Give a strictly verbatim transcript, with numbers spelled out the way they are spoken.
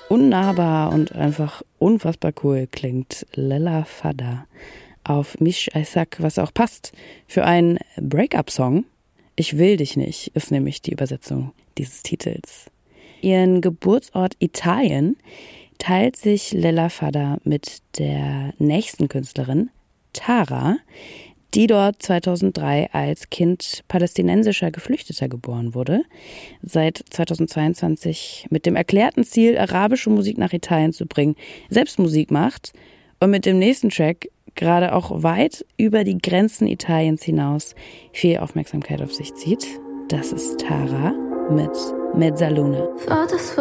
unnahbar und einfach unfassbar cool klingt Lella Fada auf Mish Isaac, was auch passt für einen Break-up-Song. Ich will dich nicht, ist nämlich die Übersetzung dieses Titels. Ihren Geburtsort Italien teilt sich Lella Fada mit der nächsten Künstlerin, Tara, die dort zweitausenddrei als Kind palästinensischer Geflüchteter geboren wurde, seit zweitausendzweiundzwanzig mit dem erklärten Ziel, arabische Musik nach Italien zu bringen, selbst Musik macht und mit dem nächsten Track gerade auch weit über die Grenzen Italiens hinaus viel Aufmerksamkeit auf sich zieht. Das ist Tara mit Mezzaluna.